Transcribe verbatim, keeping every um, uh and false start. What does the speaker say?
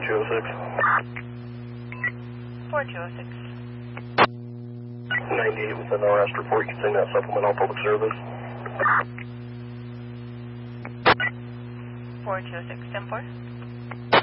two oh six. four two oh six. ninety-eight with an arrest report. You can send that supplemental public service. four two oh six, ten four.